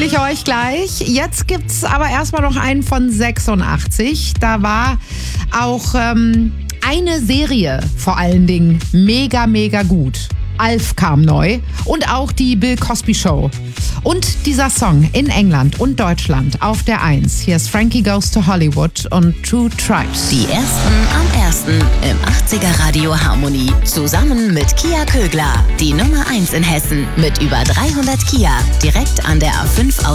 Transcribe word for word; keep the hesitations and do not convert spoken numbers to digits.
ich euch gleich. Jetzt gibt's aber erstmal noch einen von sechsundachtzig. Da war auch ähm, eine Serie vor allen Dingen mega, mega gut. Alf kam neu und auch die Bill Cosby Show. Und dieser Song in England und Deutschland auf der Eins. Hier ist Frankie Goes to Hollywood und Two Tribes. Die Ersten am Ersten im achtziger Radio Harmonie. Zusammen mit Kia Kögler. Die Nummer eins in Hessen mit über dreihundert Kia. Direkt an der A fünf aus